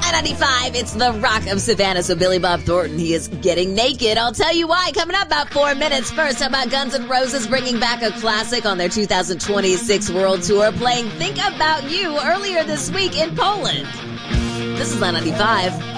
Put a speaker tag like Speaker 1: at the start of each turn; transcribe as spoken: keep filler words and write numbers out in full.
Speaker 1: ninety-five, it's the Rock of Savannah. So Billy Bob Thornton, he is getting naked. I'll tell you why. Coming up about four minutes. First, how about Guns N' Roses bringing back a classic on their two thousand twenty-six World Tour, playing Think About You earlier this week in Poland. This is ninety-five.